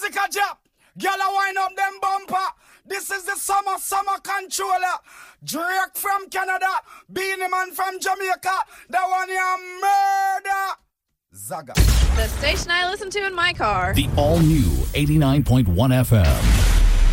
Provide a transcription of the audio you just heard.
music a drop. Girl a wind up them bumper. This is the summer controller. Drake from Canada, Beanie Man from Jamaica. That one you murder. Zaga. The station I listen to in my car. The all-new 89.1 FM.